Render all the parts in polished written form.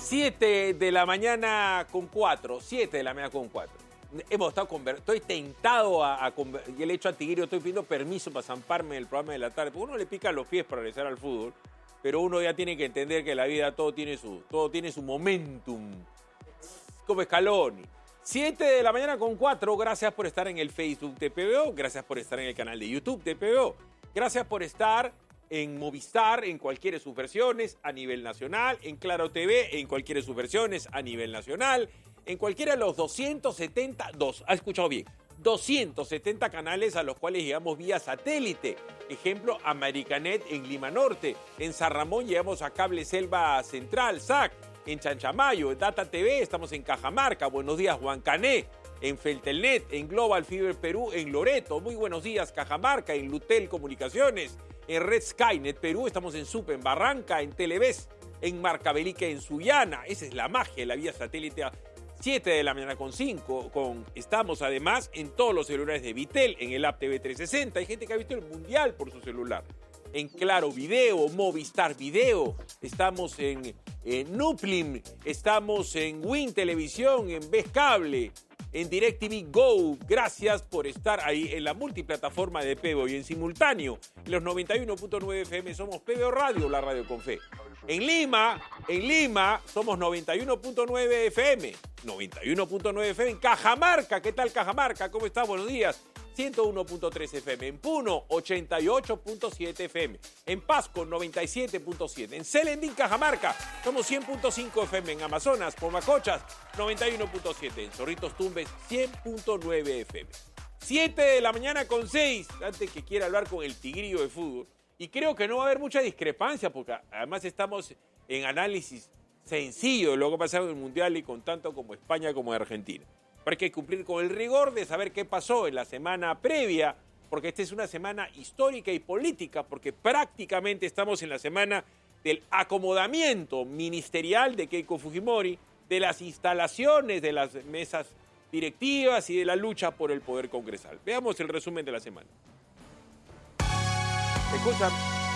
7 de la mañana con 4. 7 de la mañana con 4. Hemos estado estoy tentado y el hecho antiguo, estoy pidiendo permiso para zamparme del programa de la tarde, porque uno le pica los pies para regresar al fútbol, pero uno ya tiene que entender que la vida todo tiene su momentum, como Scaloni. 7 de la mañana con 4, gracias por estar en el Facebook de PBO, gracias por estar en el canal de YouTube de PBO, gracias por estar en Movistar, en cualquiera de sus versiones a nivel nacional, en Claro TV, en cualquiera de sus versiones a nivel nacional, en cualquiera de los 270 canales a los cuales llegamos vía satélite. Ejemplo, Americanet en Lima Norte. En San Ramón llegamos a Cable Selva Central, SAC. En Chanchamayo, en Data TV, estamos en Cajamarca. Buenos días, Huancané. En Feltelnet, en Global Fiber Perú, en Loreto. Muy buenos días, Cajamarca. En Lutel Comunicaciones. En Red Skynet Perú, estamos en SUP, en Barranca, en Televes, en Marcabelica, en Sullana. Esa es la magia de la vía satélite. 7 de la mañana con 5. Estamos además en todos los celulares de Vitel, en el app TV 360. Hay gente que ha visto el Mundial por su celular. En Claro Video, Movistar Video. Estamos en Nuplim. Estamos en Win Televisión, en Ves Cable, en DirecTV Go. Gracias por estar ahí en la multiplataforma de PBO y en simultáneo. En los 91.9 FM somos PBO Radio, la radio con fe. En Lima somos 91.9 FM. 91.9 FM en Cajamarca. ¿Qué tal Cajamarca? ¿Cómo estás? Buenos días. 101.3 FM. En Puno, 88.7 FM. En Pasco, 97.7. En Selendín, Cajamarca, somos 100.5 FM. En Amazonas, Pomacochas, 91.7. En Zorritos Tumbes, 100.9 FM. 7 de la mañana con 6. Antes que quiera hablar con el tigrillo de fútbol. Y creo que no va a haber mucha discrepancia, porque además estamos en análisis sencillo de lo que ha pasado en el Mundial y con tanto como España como Argentina. Pero hay que cumplir con el rigor de saber qué pasó en la semana previa, porque esta es una semana histórica y política, porque prácticamente estamos en la semana del acomodamiento ministerial de Keiko Fujimori, de las instalaciones de las mesas directivas y de la lucha por el poder congresal. Veamos el resumen de la semana. Escucha.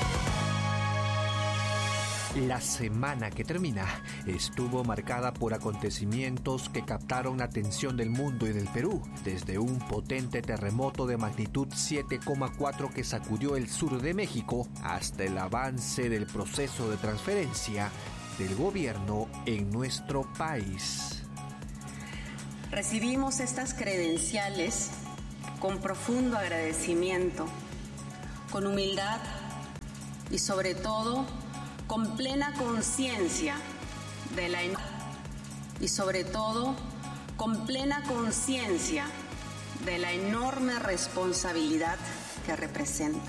La semana que termina estuvo marcada por acontecimientos que captaron la atención del mundo y del Perú, desde un potente terremoto de magnitud 7,4 que sacudió el sur de México hasta el avance del proceso de transferencia del gobierno en nuestro país. Recibimos estas credenciales con profundo agradecimiento, con humildad y sobre todo con plena conciencia de la enorme responsabilidad que representa.